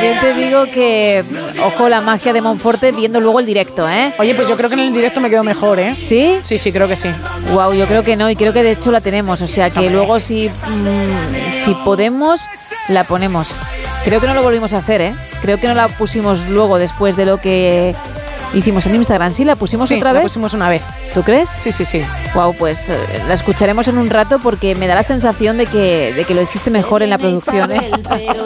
también te digo que, ojo, la magia de Monforte viendo luego el directo, ¿eh? Oye, pues yo creo que en el directo me quedo mejor, ¿eh? ¿Sí? Sí, creo que sí. Wow, yo creo que no, y creo que de hecho la tenemos, o sea que Hombre. luego si podemos, la ponemos. Creo que no lo volvimos a hacer, ¿eh? Creo que no la pusimos luego después de lo que hicimos en Instagram. ¿Sí? ¿La pusimos otra vez? La pusimos una vez. ¿Tú crees? Sí. Wow, pues la escucharemos en un rato porque me da la sensación de que lo hiciste mejor en la producción, ¿eh?